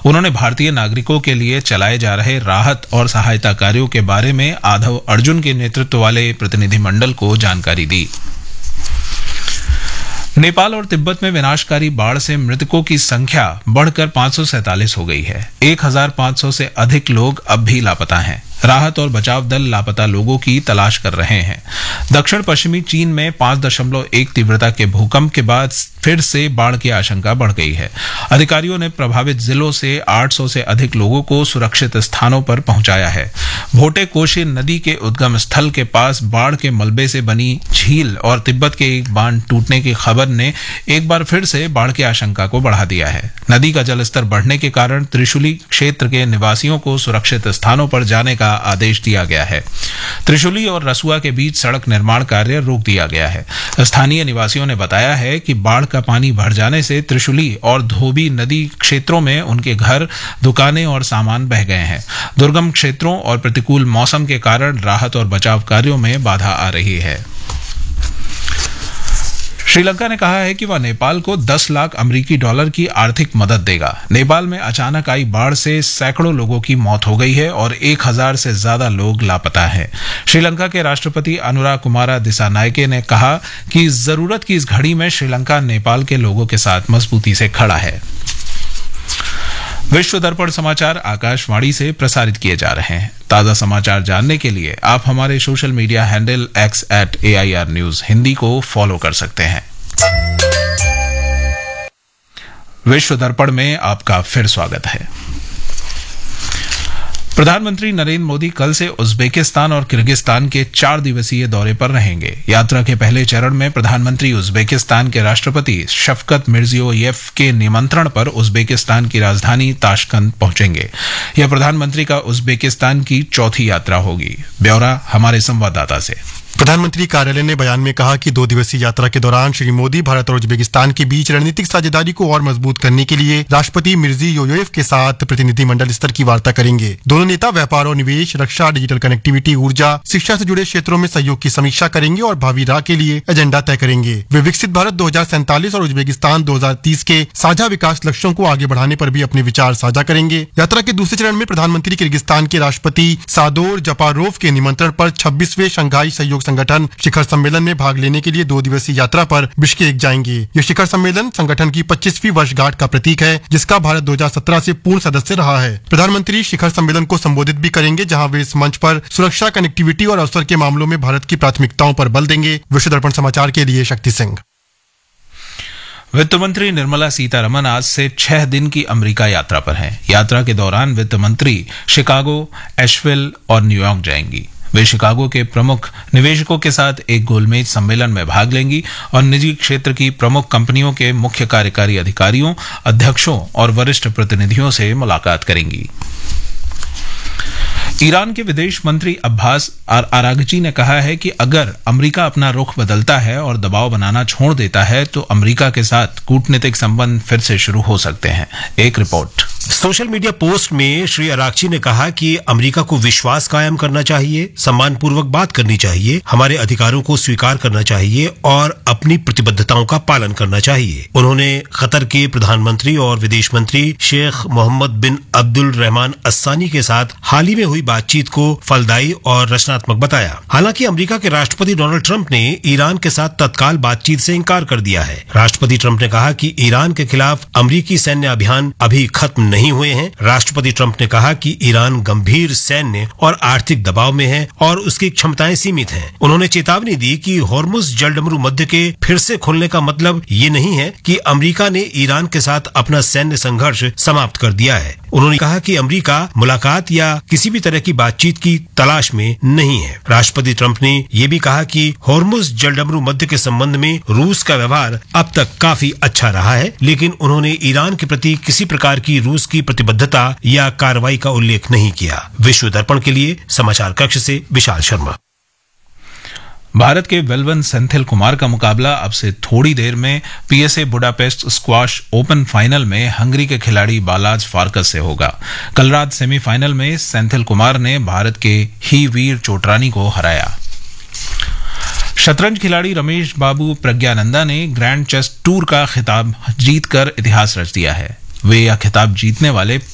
उन्होंने भारतीय नागरिकों के लिए चलाए जा रहे राहत और सहायता कार्यों के बारे में आधव अर्जुन के नेतृत्व वाले प्रतिनिधिमंडल को जानकारी दी। नेपाल और तिब्बत में विनाशकारी बाढ़ से मृतकों की संख्या बढ़कर 547 हो गई है। 1500 से अधिक लोग अब भी लापता हैं। राहत और बचाव दल लापता लोगों की तलाश कर रहे हैं। दक्षिण पश्चिमी चीन में 5.1 तीव्रता के भूकंप के बाद फिर से बाढ़ की आशंका बढ़ गई है। अधिकारियों ने प्रभावित जिलों से 800 से अधिक लोगों को सुरक्षित स्थानों पर पहुंचाया है। भोटे कोशी नदी के उद्गम स्थल के पास बाढ़ के मलबे से बनी झील और तिब्बत के एक बांध टूटने की खबर ने एक बार फिर से बाढ़ की आशंका को बढ़ा दिया है। नदी का जलस्तर बढ़ने के कारण त्रिशूली क्षेत्र के निवासियों को सुरक्षित स्थानों पर जाने का आदेश दिया गया है। त्रिशूली और रसुआ के बीच सड़क निर्माण कार्य रोक दिया गया है। स्थानीय निवासियों ने बताया है कि बाढ़ का पानी भर जाने से त्रिशूली और धोबी नदी क्षेत्रों में उनके घर, दुकानें और सामान बह गए हैं। दुर्गम क्षेत्रों और प्रतिकूल मौसम के कारण राहत और बचाव कार्यों में बाधा आ रही है। श्रीलंका ने कहा है कि वह नेपाल को 10 लाख अमेरिकी डॉलर की आर्थिक मदद देगा। नेपाल में अचानक आई बाढ़ से सैकड़ों लोगों की मौत हो गई है और 1000 से ज्यादा लोग लापता हैं। श्रीलंका के राष्ट्रपति अनुराकुमारा दिसानायके ने कहा कि जरूरत की इस घड़ी में श्रीलंका नेपाल के लोगों के साथ मजबूती से खड़ा है। विश्व दर्पण समाचार आकाशवाणी से प्रसारित किए जा रहे हैं। ताजा समाचार जानने के लिए आप हमारे social media handle x@AIR News Hindi को फॉलो कर सकते हैं। विश्व दर्पण में आपका फिर स्वागत है। प्रधानमंत्री नरेंद्र मोदी कल से उज्बेकिस्तान और किर्गिस्तान के 4 दिवसीय दौरे पर रहेंगे। यात्रा के पहले चरण में प्रधानमंत्री उज्बेकिस्तान के राष्ट्रपति शफकत मिर्जियोयेव के निमंत्रण पर उज्बेकिस्तान की राजधानी ताशकंद पहुंचेंगे। यह प्रधानमंत्री का उज्बेकिस्तान की चौथी यात्रा होगी। ब्यौरा हमारे संवाददाता से। प्रधानमंत्री कार्यालय ने बयान में कहा कि 2 दिवसीय यात्रा के दौरान श्री मोदी भारत और उज्बेकिस्तान के बीच रणनीतिक साझेदारी को और मजबूत करने के लिए राष्ट्रपति मिर्जियोयेव के साथ प्रतिनिधिमंडल स्तर की वार्ता करेंगे। दोनों नेता व्यापार और निवेश, रक्षा, डिजिटल कनेक्टिविटी, ऊर्जा, शिक्षा से जुड़े क्षेत्रों में सहयोग की समीक्षा करेंगे और भावी राह के लिए एजेंडा तय करेंगे। वे विकसित भारत 2047 और उज्बेकिस्तान 2030 के साझा विकास लक्ष्यों को आगे बढ़ाने पर भी अपने विचार साझा करेंगे। यात्रा के दूसरे चरण में प्रधानमंत्री किर्गिस्तान के राष्ट्रपति सादोर जपारोव के निमंत्रण पर 26वें शंघाई सहयोग संगठन शिखर सम्मेलन में भाग लेने के लिए 2 दिवसीय यात्रा पर बिश्केक जाएंगे। यह शिखर सम्मेलन संगठन की 25वीं वर्षगांठ का प्रतीक है, जिसका भारत 2017 से पूर्ण सदस्य रहा है। प्रधानमंत्री शिखर सम्मेलन को संबोधित भी करेंगे, जहां वे इस मंच पर सुरक्षा, कनेक्टिविटी और अवसर के मामलों में भारत की प्राथमिकताओं पर बल देंगे। विश्व दर्पण समाचार के लिए शक्ति सिंह। वित्त मंत्री निर्मला सीतारमण आज से 6 दिन की अमेरिका यात्रा पर हैं। यात्रा के दौरान वित्त मंत्री शिकागो, एशविल और न्यूयॉर्क जाएंगी। वे शिकागो के प्रमुख निवेशकों के साथ एक गोलमेज सम्मेलन में भाग लेंगी और निजी क्षेत्र की प्रमुख कंपनियों के मुख्य कार्यकारी अधिकारियों, अध्यक्षों और वरिष्ठ प्रतिनिधियों से मुलाकात करेंगी। ईरान के विदेश मंत्री अब्बास आरागची ने कहा है कि अगर अमेरिका अपना रुख बदलता है और दबाव बनाना छोड़ देता है तो अमेरिका के साथ कूटनीतिक संबंध फिर से शुरू हो सकते हैं। एक रिपोर्ट। सोशल मीडिया पोस्ट में श्री अरागची ने कहा कि अमेरिका को विश्वास कायम करना चाहिए, सम्मानपूर्वक बात करनी चाहिए, हमारे अधिकारों को स्वीकार करना चाहिए और अपनी प्रतिबद्धताओं का पालन करना चाहिए। उन्होंने कतर के प्रधानमंत्री और विदेश मंत्री शेख मोहम्मद बिन अब्दुल रहमान अस्सानी के साथ हाल ही में हुई बातचीत को फलदायी और रचनात्मक बताया। हालांकि अमेरिका के राष्ट्रपति डोनाल्ड ट्रंप ने ईरान के साथ तत्काल बातचीत से इनकार कर दिया है। राष्ट्रपति ट्रंप ने कहा कि ईरान के खिलाफ अमेरिकी सैन्य अभियान अभी खत्म नहीं हुए हैं। राष्ट्रपति ट्रंप ने कहा कि ईरान गंभीर सैन्य और आर्थिक दबाव में है और उसकी क्षमताएं सीमित हैं। उन्होंने चेतावनी दी कि होर्मुज जलडमरू मध्य के फिर से खुलने का मतलब ये नहीं है कि अमेरिका ने ईरान के साथ अपना सैन्य संघर्ष समाप्त कर दिया है। उन्होंने कहा कि अमेरिका मुलाकात या किसी भी तरह की बातचीत की तलाश में नहीं है। राष्ट्रपति ट्रंप ने यह भी कहा कि होर्मुज जलडमरू मध्य के संबंध में रूस का व्यवहार अब तक काफी अच्छा रहा है, लेकिन उन्होंने ईरान के प्रति किसी प्रकार की रूस की प्रतिबद्धता या कार्रवाई का उल्लेख नहीं किया। विश्व दर्पण के लिए समाचार कक्ष से विशाल शर्मा। भारत के वेलवन सेंथिल कुमार का मुकाबला अब से थोड़ी देर में PSA Budapest squash open final में हंगरी के खिलाड़ी बालाज फारकस से होगा। कल रात सेमीफाइनल में सेंथिल कुमार ने भारत के ही वीर चोटरानी को हराया। शतरंज खिलाड़ी रमेश बाबू प्रज्ञानंदा ने ग्रैंड चेस टूर का खिताब जीतकर इतिहास रच दिया है। वे यह खिताब जीतने वाले